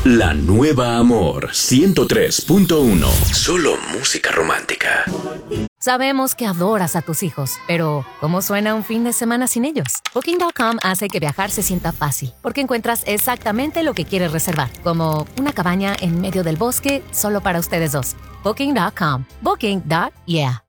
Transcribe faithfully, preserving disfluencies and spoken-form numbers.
La nueva Amor ciento tres punto uno. Solo música romántica. Sabemos que adoras a tus hijos, pero ¿cómo suena un fin de semana sin ellos? Booking punto com hace que viajar se sienta fácil, porque encuentras exactamente lo que quieres reservar, como una cabaña en medio del bosque solo para ustedes dos. Booking punto com. Booking. Yeah.